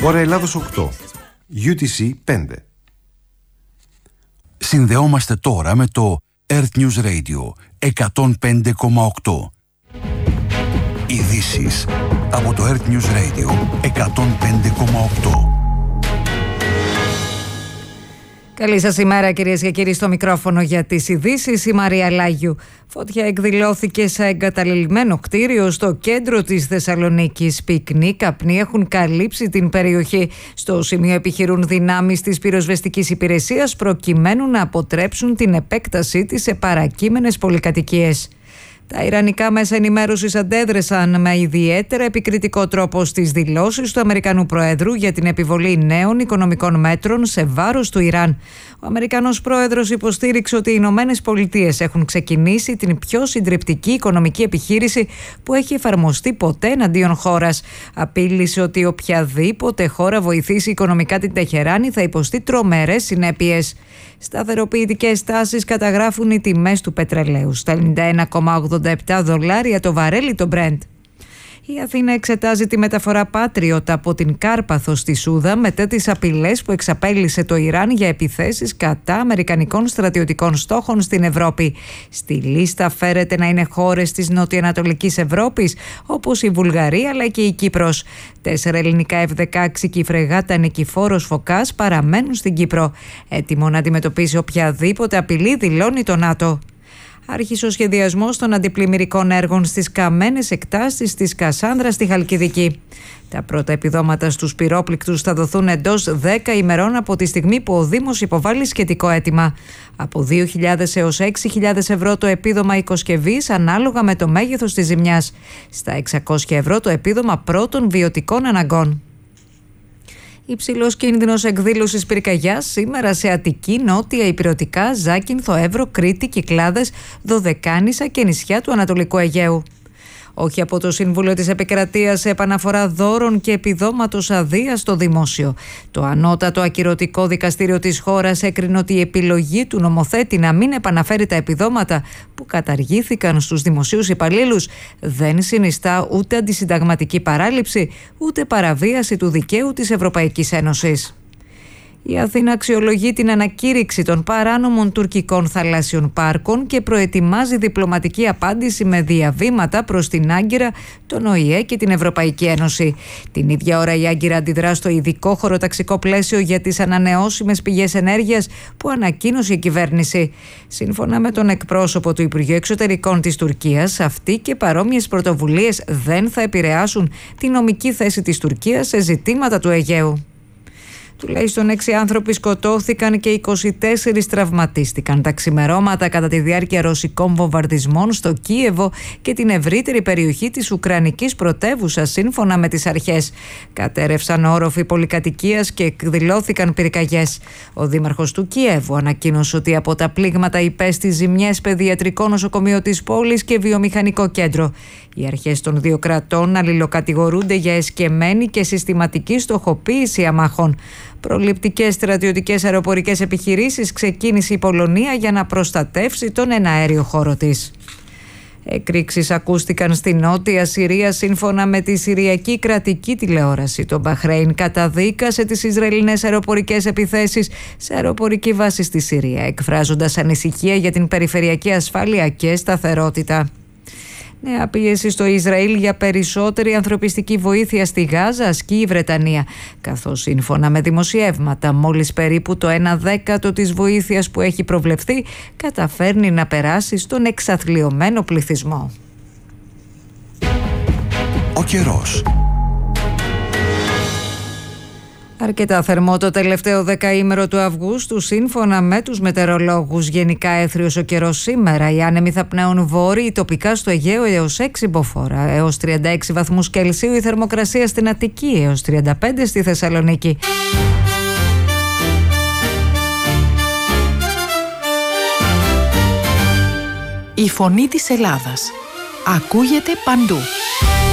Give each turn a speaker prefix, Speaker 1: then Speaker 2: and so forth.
Speaker 1: Ώρα Ελλάδος 8, UTC 5.
Speaker 2: Συνδεόμαστε τώρα με το Earth News Radio 105,8. Ειδήσεις από το Earth News Radio 105,8.
Speaker 3: Καλή σας ημέρα, κυρίες και κύριοι, στο μικρόφωνο για τις ειδήσεις η Μαρία Λάγιου. Φωτιά εκδηλώθηκε σε εγκαταλελειμμένο κτίριο στο κέντρο της Θεσσαλονίκης. Πυκνοί καπνοί έχουν καλύψει την περιοχή. Στο σημείο επιχειρούν δυνάμεις της πυροσβεστικής υπηρεσίας προκειμένου να αποτρέψουν την επέκτασή της σε παρακείμενες πολυκατοικίες. Τα ιρανικά μέσα ενημέρωσης αντέδρασαν με ιδιαίτερα επικριτικό τρόπο στις δηλώσεις του Αμερικανού Προέδρου για την επιβολή νέων οικονομικών μέτρων σε βάρος του Ιράν. Ο Αμερικανός Πρόεδρος υποστήριξε ότι οι Ηνωμένες Πολιτείες έχουν ξεκινήσει την πιο συντριπτική οικονομική επιχείρηση που έχει εφαρμοστεί ποτέ εναντίον χώρας. Απείλησε ότι οποιαδήποτε χώρα βοηθήσει οικονομικά την Τεχεράνη θα υποστεί τρομερές συνέπειες. Σταθεροποιητικές τάσεις καταγράφουν οι τιμές του πετρελαίου στα $91,87 το βαρέλι το Brent. Η Αθήνα εξετάζει τη μεταφορά Patriot από την Κάρπαθο στη Σούδα μετά τις απειλές που εξαπέλυσε το Ιράν για επιθέσεις κατά αμερικανικών στρατιωτικών στόχων στην Ευρώπη. Στη λίστα φέρεται να είναι χώρες της νοτιοανατολικής Ευρώπης όπως η Βουλγαρία αλλά και η Κύπρος. 4 ελληνικά F-16 και η φρεγάτα Νικηφόρος Φωκάς παραμένουν στην Κύπρο. Έτοιμο να αντιμετωπίσει οποιαδήποτε απειλή, δηλώνει το ΝΑΤΟ. Άρχισε ο σχεδιασμός των αντιπλημμυρικών έργων στις καμένες εκτάσεις της Κασάνδρας στη Χαλκιδική. Τα πρώτα επιδόματα στους πυρόπληκτους θα δοθούν εντός 10 ημερών από τη στιγμή που ο Δήμος υποβάλλει σχετικό αίτημα. Από 2.000 έως 6.000 ευρώ το επίδομα οικοσκευής ανάλογα με το μέγεθος της ζημιάς. Στα 600 ευρώ το επίδομα πρώτων βιωτικών αναγκών. Υψηλός κίνδυνος εκδήλωσης πυρκαγιάς σήμερα σε Αττική, Νότια Ηπειρωτικά, Ζάκυνθο, Εύρο, Κρήτη, Κυκλάδες, Δωδεκάνησα και νησιά του Ανατολικού Αιγαίου. Όχι από το Συμβούλιο της Επικρατείας σε επαναφορά δώρων και επιδόματος αδείας στο δημόσιο. Το ανώτατο ακυρωτικό δικαστήριο της χώρας έκρινε ότι η επιλογή του νομοθέτη να μην επαναφέρει τα επιδόματα που καταργήθηκαν στους δημοσίους υπαλλήλους δεν συνιστά ούτε αντισυνταγματική παράληψη ούτε παραβίαση του δικαίου της Ευρωπαϊκής Ένωσης. Η Αθήνα αξιολογεί την ανακήρυξη των παράνομων τουρκικών θαλάσσιων πάρκων και προετοιμάζει διπλωματική απάντηση με διαβήματα προς την Άγκυρα, τον ΟΗΕ και την Ευρωπαϊκή Ένωση. Την ίδια ώρα η Άγκυρα αντιδρά στο ειδικό χωροταξικό πλαίσιο για τις ανανεώσιμες πηγές ενέργειας που ανακοίνωσε η κυβέρνηση. Σύμφωνα με τον εκπρόσωπο του Υπουργείου Εξωτερικών της Τουρκίας, αυτοί και παρόμοιες πρωτοβουλίες δεν θα επηρεάσουν τη νομική θέση της Τουρκίας σε ζητήματα του Αιγαίου. Τουλάχιστον 6 άνθρωποι σκοτώθηκαν και 24 τραυματίστηκαν τα ξημερώματα κατά τη διάρκεια ρωσικών βομβαρδισμών στο Κίεβο και την ευρύτερη περιοχή της Ουκρανικής πρωτεύουσας, σύμφωνα με τις αρχές. Κατέρευσαν όροφοι πολυκατοικίας και εκδηλώθηκαν πυρκαγιές. Ο δήμαρχος του Κιέβου ανακοίνωσε ότι από τα πλήγματα υπέστη ζημιές παιδιατρικό νοσοκομείο της πόλης και βιομηχανικό κέντρο. Οι αρχές των δύο κρατών αλληλοκατηγορούνται για εσκεμμένη και συστηματική στοχοποίηση αμάχων. Προληπτικές στρατιωτικές αεροπορικές επιχειρήσεις ξεκίνησε η Πολωνία για να προστατεύσει τον εναέριο χώρο της. Εκρήξεις ακούστηκαν στη Νότια Συρία σύμφωνα με τη Συριακή Κρατική Τηλεόραση. Το Μπαχρέιν καταδίκασε τις Ισραηλινές αεροπορικές επιθέσεις σε αεροπορική βάση στη Συρία, εκφράζοντας ανησυχία για την περιφερειακή ασφάλεια και σταθερότητα. Νέα πίεση στο Ισραήλ για περισσότερη ανθρωπιστική βοήθεια στη Γάζα ασκεί η Βρετανία, καθώς σύμφωνα με δημοσιεύματα μόλις περίπου το 1/10 της βοήθειας που έχει προβλεφθεί καταφέρνει να περάσει στον εξαθλιωμένο πληθυσμό.
Speaker 2: Ο καιρός.
Speaker 3: Αρκετά θερμό το τελευταίο δεκαήμερο του Αυγούστου, σύμφωνα με τους μετεωρολόγους. Γενικά έθριος ο καιρός σήμερα. Οι άνεμοι θα πνέουν βόρειοι, τοπικά στο Αιγαίο έως 6 μποφόρ, έως 36 βαθμούς Κελσίου. Η θερμοκρασία στην Αττική έως 35 στη Θεσσαλονίκη.
Speaker 4: Η φωνή της Ελλάδας ακούγεται παντού.